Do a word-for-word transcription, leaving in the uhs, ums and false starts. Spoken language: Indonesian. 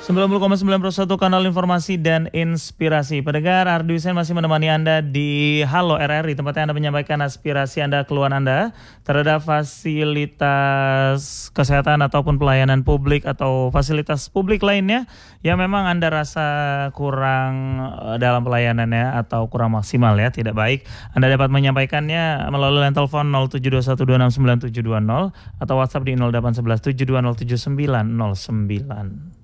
sembilan puluh koma sembilan satu Kanal Informasi dan Inspirasi. Pendengar, Ardi Hussein masih menemani Anda di Halo R R I, tempatnya Anda menyampaikan aspirasi Anda, keluhan Anda terhadap fasilitas kesehatan ataupun pelayanan publik atau fasilitas publik lainnya yang memang Anda rasa kurang dalam pelayanannya atau kurang maksimal ya, tidak baik. Anda dapat menyampaikannya melalui line telepon nol tujuh dua satu dua enam sembilan tujuh dua nol atau WhatsApp di nol delapan satu satu tujuh dua nol tujuh sembilan nol sembilan.